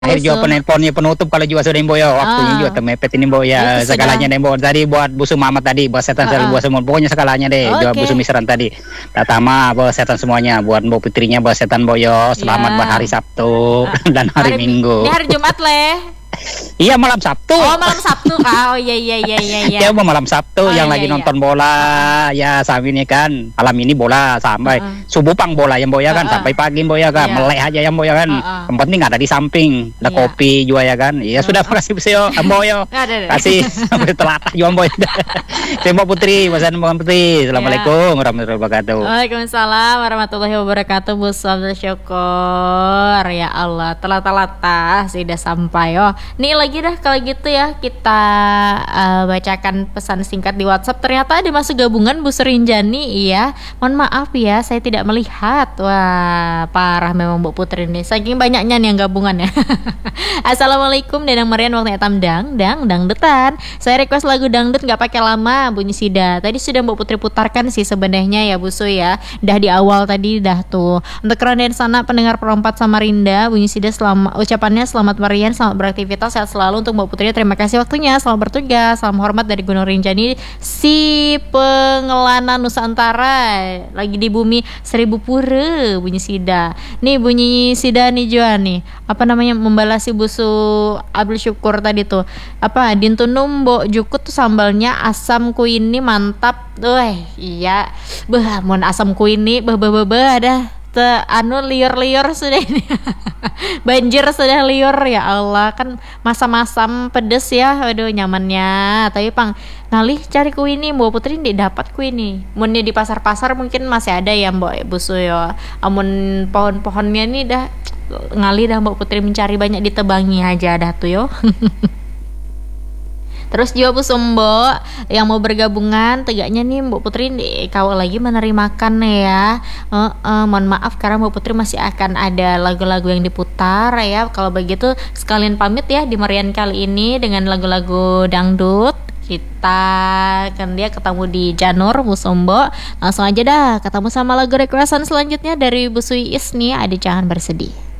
Akhir juga Busu. penelponnya penutup kalau juga sudah Imbo ya waktunya juga temepet ini Imbo ya Itu segalanya sudah. deh Imbo tadi buat busu Mamat tadi buat setan buat semua pokoknya segalanya deh juga Oke. busu misran tadi Tatama buat setan semuanya buat Mbok Putrinya buat setan Boyo selamat Ya. buat hari Sabtu dan hari Minggu. Ini hari Jumat leh. Iya malam Sabtu. Oh malam Sabtu. Oh iya iya iya iya. Ya mau malam Sabtu Oh, yang iya, lagi iya. nonton bola ya sama ini kan malam ini bola sampai subuh pang bola yang boya kan sampai pagi boya kan Iya. melek aja yang boya kan yang penting ada di samping ada Iya. kopi juga ya kan ya sudah makasih besok boyo Ada. kasih sampai telatah juga boy Mbak Putri pesan Mbak Putri assalamualaikum warahmatullahi wabarakatuh. Waalaikumsalam warahmatullahi wabarakatuh. Bu Sabda syukur ya Allah telat-telat sudah sampai. Oh nih lagi dah kalau gitu ya kita bacakan pesan singkat di WhatsApp. Ternyata ada masuk gabungan Bu Serinjani. Iya mohon maaf ya saya tidak melihat. Wah parah memang Bu Putri ini saking banyaknya nih yang gabungan ya. Assalamualaikum Denang Marian waktu etam dangdutan. Saya request lagu dangdut nggak pakai lama bunyi Sida. Tadi sudah Mbak Putri putarkan sih sebenarnya ya Bu Su ya. Dah di awal tadi dah tuh. Untuk keren sana pendengar perempat Samarinda bunyi Sida ucapannya selamat Marian, selamat beraktivitas, sehat selalu untuk Mbak Putri. Terima kasih waktunya. Selamat bertugas. Salam hormat dari Gunung Rinjani si Pengelana Nusantara. Lagi di bumi seribu pura bunyi Sida. Nih bunyi Sida nih Joan nih. Apa namanya membalasi busu Abdul Syukur tadi tuh. Apa dintunum mbok jukut tuh sambalnya asam kuini mantap. Iya. Beh, mun asam kuini beh dah. Anu liur-liur sudah ini. Banjir sudah liur ya Allah kan masam-masam pedes ya. Aduh nyamannya. Tapi pang nalih cari kuini Mbak Putri tidak dapat kuini. Munnya di pasar-pasar mungkin masih ada ya Mbak Busu ya. Amun pohon-pohonnya nih dah ngalih dah Mbak Putri mencari banyak ditebangi aja dah tuh yo. Terus juga Bu Sumbo yang mau bergabungan tegaknya nih Mbak Putri kau lagi menerimakan ya. Mohon maaf karena Mbak Putri masih akan ada lagu-lagu yang diputar ya. Kalau begitu sekalian pamit ya di Marian kali ini dengan lagu-lagu dangdut. Kita kan dia ketemu di Janur Bu Sumbo. Langsung aja dah ketemu sama lagu requestan selanjutnya dari Bu Suiis nih. Ada jangan bersedih.